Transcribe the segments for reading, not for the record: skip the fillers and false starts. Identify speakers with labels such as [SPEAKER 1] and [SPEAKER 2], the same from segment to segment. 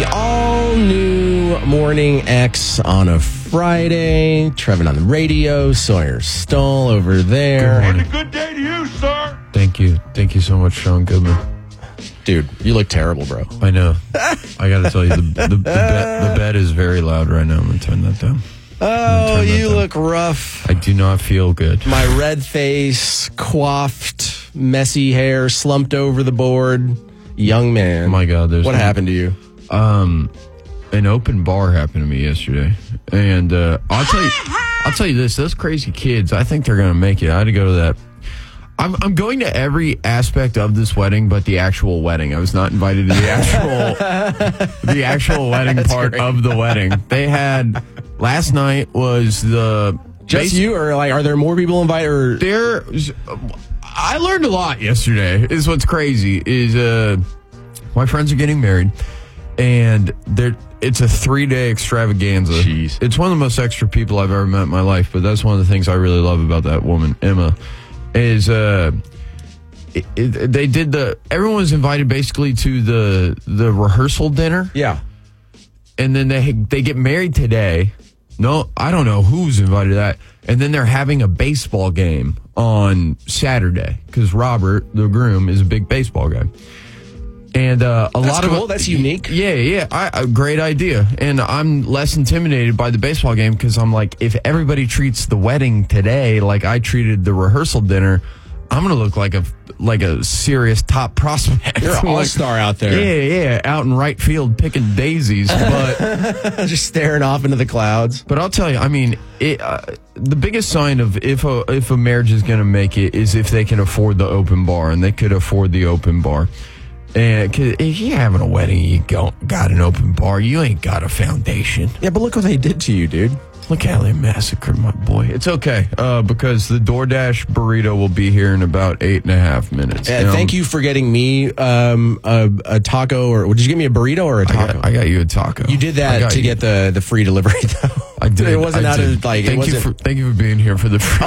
[SPEAKER 1] the all-new Morning X on a Friday. Trevin on the radio, Sawyer Stoll over there.
[SPEAKER 2] And a good day to you, sir.
[SPEAKER 3] Thank you. Thank you so much, Sean Goodman.
[SPEAKER 1] Dude, you look terrible, bro.
[SPEAKER 3] I know. I got to tell you, the bed is very loud right now. I'm going to turn that down.
[SPEAKER 1] Oh, you look rough.
[SPEAKER 3] I do not feel good.
[SPEAKER 1] My red face, coiffed, messy hair, slumped over the board. Young man.
[SPEAKER 3] Oh my God.
[SPEAKER 1] What happened to you?
[SPEAKER 3] An open bar happened to me yesterday. And I'll tell you this. Those crazy kids, I think they're going to make it. I had to go to that. I'm going to every aspect of this wedding, but the actual wedding. I was not invited to the actual wedding part of the wedding. They had last night was the
[SPEAKER 1] just you, or like are there more people invited? Or
[SPEAKER 3] I learned a lot yesterday. Is what's crazy is my friends are getting married, and it's a 3-day extravaganza.
[SPEAKER 1] Jeez.
[SPEAKER 3] It's one of the most extra people I've ever met in my life. But that's one of the things I really love about that woman, Emma. Is they did everyone was invited basically to the rehearsal dinner.
[SPEAKER 1] Yeah.
[SPEAKER 3] And then they get married today. No, I don't know who's invited to that. And then they're having a baseball game on Saturday because Robert, the groom, is a big baseball guy. And
[SPEAKER 1] that's cool. That's unique.
[SPEAKER 3] Yeah. Great idea. And I'm less intimidated by the baseball game because I'm like, if everybody treats the wedding today like I treated the rehearsal dinner, I'm going to look like a serious top prospect.
[SPEAKER 1] You're an all-star out there.
[SPEAKER 3] Yeah, out in right field picking daisies, but
[SPEAKER 1] just staring off into the clouds.
[SPEAKER 3] But I'll tell you, I mean, the biggest sign of if a marriage is going to make it is if they can afford the open bar, and they could afford the open bar. And cause if you're having a wedding, you got an open bar, you ain't got a foundation.
[SPEAKER 1] Yeah, but look what they did to you, dude.
[SPEAKER 3] Look how they massacred my boy. It's okay, because the DoorDash burrito will be here in about 8.5 minutes.
[SPEAKER 1] Thank you for getting me a taco, or did you give me a burrito or a taco?
[SPEAKER 3] I got you a taco.
[SPEAKER 1] You did that to get the free delivery, though.
[SPEAKER 3] I did.
[SPEAKER 1] It wasn't out of like.
[SPEAKER 3] Thank you for being here for the free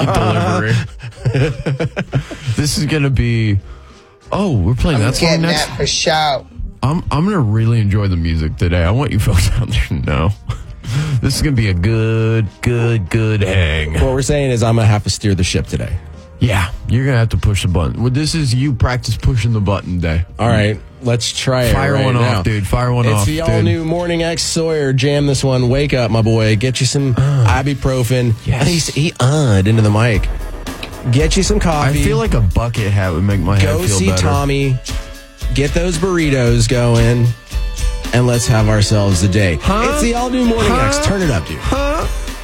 [SPEAKER 3] delivery. This is gonna be. Oh, we're playing that song next.
[SPEAKER 4] That for show.
[SPEAKER 3] I'm gonna really enjoy the music today. I want you folks out there to know. This is going to be a good hang.
[SPEAKER 1] What we're saying is I'm going to have to steer the ship today.
[SPEAKER 3] Yeah, you're going to have to push the button. Well, this is you practice pushing the button day.
[SPEAKER 1] All right, let's try it.
[SPEAKER 3] Fire one off, dude. Fire one off,
[SPEAKER 1] It's the all-new Morning X Sawyer. Jam this one. Wake up, my boy. Get you some ibuprofen.
[SPEAKER 3] Yes.
[SPEAKER 1] He into the mic. Get you some coffee.
[SPEAKER 3] I feel like a bucket hat would make my head feel better.
[SPEAKER 1] Go see Tommy. Get those burritos going. And let's have ourselves a day. It's the all-new Morning X. Turn it up, dude.